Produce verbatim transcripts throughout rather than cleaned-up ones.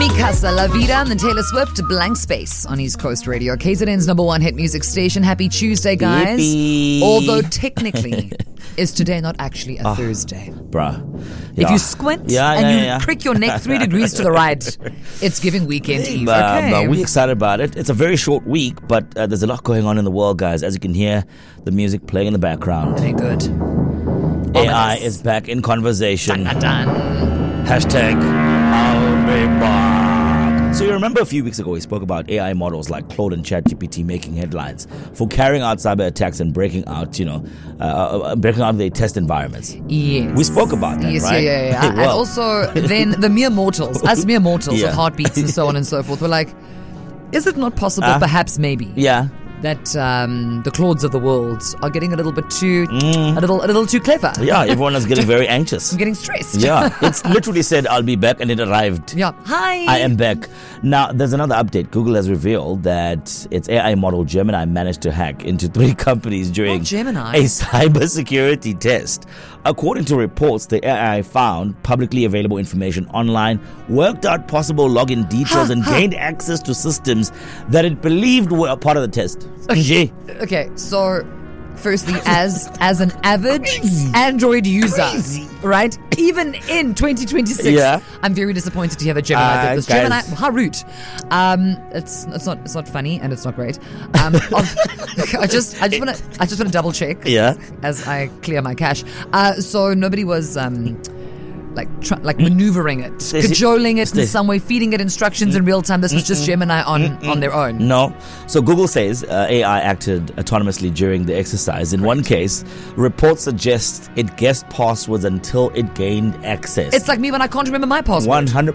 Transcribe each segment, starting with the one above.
Casa La Vida and then Taylor Swift, Blank Space on East Coast Radio. K Z N's number one hit music station. Happy Tuesday, guys. Yippee. Although technically, is today not actually a oh, Thursday? Bruh. Yeah. If you squint yeah, and yeah, you yeah. crick your neck three degrees to the right, it's giving weekend eve. Uh, okay. But we're excited about it. It's a very short week, but uh, there's a lot going on in the world, guys. As you can hear, the music playing in the background. It ain't good. A I is back in conversation. Dun, dun, dun. Hashtag I'll be back. So you remember a few weeks ago we spoke about A I models like Claude and ChatGPT making headlines for carrying out cyber attacks and breaking out, you know, uh, uh, breaking out their test environments. Yes. We spoke about that, yes, right? Yeah, yeah, yeah. Well. And also then the mere mortals, us mere mortals yeah. with heartbeats and so on and so forth, we're like, is it not possible, uh, perhaps, maybe? Yeah. That um, the Claudes of the world are getting a little bit too, mm. a little, a little too clever. Yeah, everyone is getting very anxious. I'm getting stressed. Yeah, it's literally said, "I'll be back," and it arrived. Yeah, hi. I am back. Now, there's another update. Google has revealed that its A I model Gemini managed to hack into three companies during oh, Gemini. a cybersecurity test. According to reports, the A I found publicly available information online, worked out possible login details, huh, and huh. gained access to systems that it believed were a part of the test. Okay, okay so firstly, as as an avid Crazy. Android user, Crazy. right? Even in twenty twenty-six, yeah. I'm very disappointed to hear that Gemini uh, did this. guys. Gemini, how rude. Um, it's it's not it's not funny and it's not great. Um, I just I just want to I just want to double check. Yeah. As I clear my cache. Uh, so nobody was um. like tr- like maneuvering it, cajoling it in some way, feeding it instructions in real time. This was just Gemini on, on their own. No. So Google says uh, A I acted autonomously during the exercise. In one case, reports suggest it guessed passwords until it gained access. It's like me when I can't remember my password. one hundred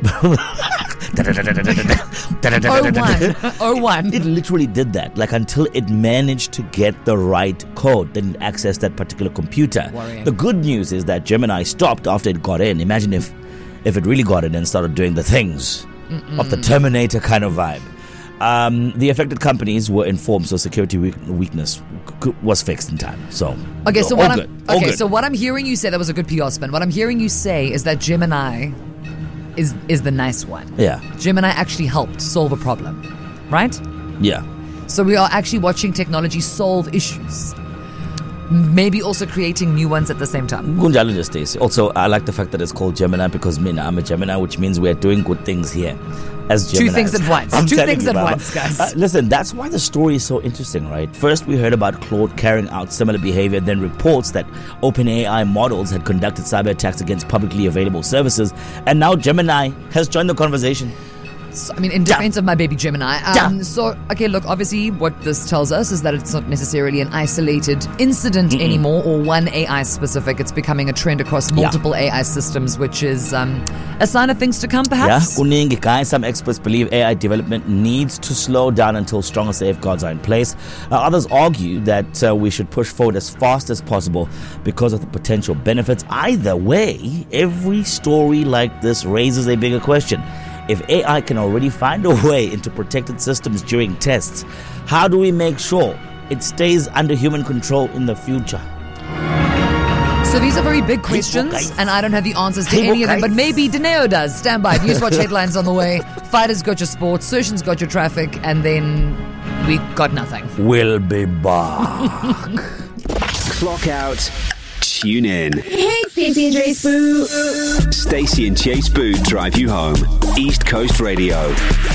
oh one oh one It literally did that, like until it managed to get the right code, then it accessed that particular computer. Worrying. The good news is that Gemini stopped after it got in. Imagine if, if it really got in and started doing the things Mm-mm. of the Terminator kind of vibe. Um, the affected companies were informed, so security weak- weakness c- was fixed in time. So okay, so all what I'm good. All okay, good. so what I'm hearing you say, that was a good P R spin. What I'm hearing you say is that Gemini is is the nice one. Yeah, Gemini actually helped solve a problem, right? Yeah. So we are actually watching technology solve issues. Maybe also creating new ones at the same time. Gunjalo just stays. Also, I like the fact that it's called Gemini because me, I'm a Gemini, which means we're doing good things here as Geminis. Two things at once. I'm Two telling things you, at Baba. once, guys. Uh, listen, that's why the story is so interesting, right? First, we heard about Claude carrying out similar behavior, then reports that OpenAI models had conducted cyber attacks against publicly available services, and now Gemini has joined the conversation. So, I mean, in defense of my baby Gemini. Um, so, okay, look, obviously what this tells us is that it's not necessarily an isolated incident Mm-mm. anymore or one A I specific. It's becoming a trend across multiple yeah. A I systems, which is um, a sign of things to come, perhaps. Yeah, kuningi, guys. Some experts believe A I development needs to slow down until stronger safeguards are in place. Uh, others argue that uh, we should push forward as fast as possible because of the potential benefits. Either way, every story like this raises a bigger question. If A I can already find a way into protected systems during tests, how do we make sure it stays under human control in the future? So these are very big questions, and I don't have the answers to any of them, but maybe Dineo does. Stand by. Newswatch headlines on the way. Fighters got your sports, Surgeons got your traffic, and then we got nothing. We'll be back. Clock out. Tune in. Hey, Stacey and Chase Boo. Stacey and Chase Boo drive you home. East Coast Radio.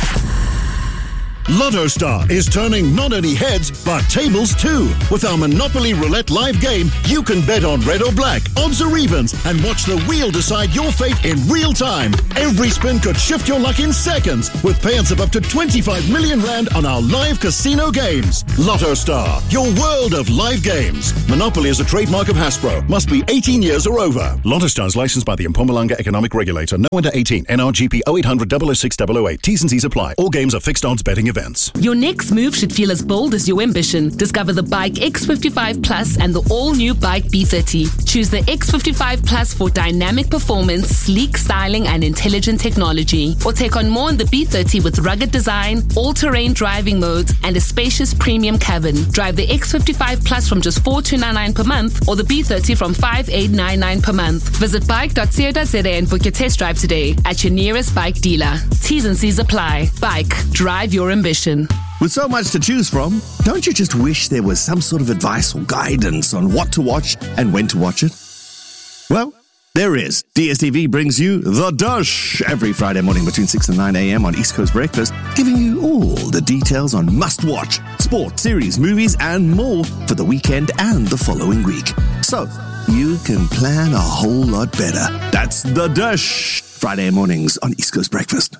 Lotto Star is turning not only heads, but tables too. With our Monopoly Roulette live game, you can bet on red or black, odds or evens, and watch the wheel decide your fate in real time. Every spin could shift your luck in seconds, with payouts of up to twenty-five million rand on our live casino games. Lotto Star, your world of live games. Monopoly is a trademark of Hasbro. Must be eighteen years or over. Lotto Star is licensed by the Mpumalanga Economic Regulator. No under eighteen. N R G P oh eight hundred, double oh six, double oh eight. T's and C's apply. All games are fixed odds betting events. events. Your next move should feel as bold as your ambition. Discover the Bike X fifty-five Plus and the all-new Bike B thirty. Choose the X fifty-five Plus for dynamic performance, sleek styling and intelligent technology. Or take on more in the B thirty with rugged design, all-terrain driving modes and a spacious premium cabin. Drive the X fifty-five Plus from just four thousand two hundred ninety-nine per month or the B thirty from five thousand eight hundred ninety-nine per month. Visit bike dot co dot za and book your test drive today at your nearest bike dealer. T's and C's apply. Bike. Drive your ambition. With so much to choose from, don't you just wish there was some sort of advice or guidance on what to watch and when to watch it? Well, there is. D S T V brings you The Dush every Friday morning between six and nine a.m. on East Coast Breakfast, giving you all the details on must-watch, sport, series, movies, and more for the weekend and the following week. So, you can plan a whole lot better. That's The Dush, Friday mornings on East Coast Breakfast.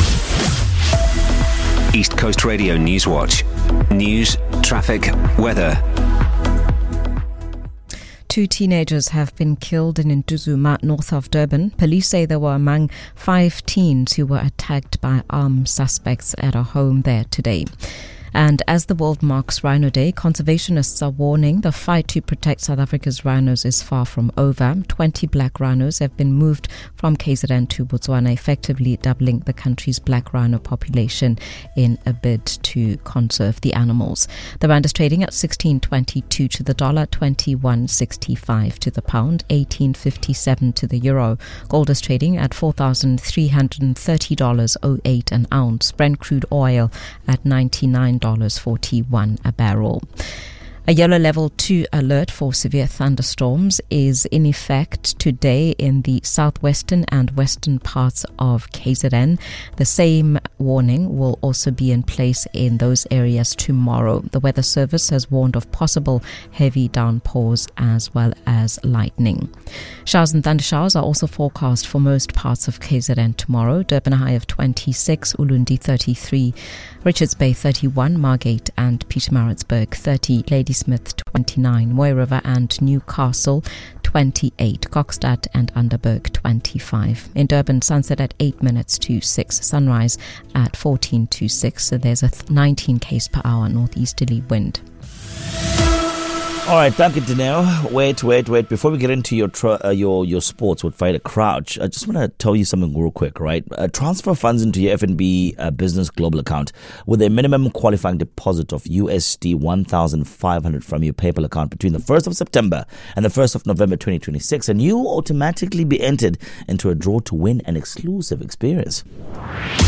East Coast Radio News Watch. News, traffic, weather. Two teenagers have been killed in Ntuzuma, north of Durban. Police say they were among five teens who were attacked by armed suspects at a home there today. And as the world marks Rhino Day, conservationists are warning the fight to protect South Africa's rhinos is far from over. twenty black rhinos have been moved from K Z N to Botswana, effectively doubling the country's black rhino population in a bid to conserve the animals. The rand is trading at sixteen twenty-two to the dollar, twenty-one sixty-five to the pound, eighteen fifty-seven to the euro. Gold is trading at four thousand three hundred thirty dollars oh eight an ounce. Brent crude oil at ninety-nine dollars forty-one a barrel. A yellow level two alert for severe thunderstorms is in effect today in the southwestern and western parts of K Z N. The same warning will also be in place in those areas tomorrow. The Weather Service has warned of possible heavy downpours as well as lightning. Showers and thundershowers are also forecast for most parts of K Z N tomorrow. Durban a high of twenty-six, Ulundi thirty-three, Richards Bay thirty-one, Margate and Pietermaritzburg thirty, Ladysmith twenty-nine, Moy River and Newcastle twenty-eight, Kokstad and Underberg twenty-five. In Durban, sunset at eight minutes to six, sunrise at fourteen to six. So there's a nineteen k's per hour northeasterly wind. All right, thank you, Danelle. Wait, wait, wait. Before we get into your tra- uh, your your sports with Friday Crouch, I just want to tell you something real quick, right? Uh, transfer funds into your F N B uh, Business Global account with a minimum qualifying deposit of U S D one thousand five hundred from your PayPal account between the first of September and the first of November twenty twenty-six, and you will automatically be entered into a draw to win an exclusive experience.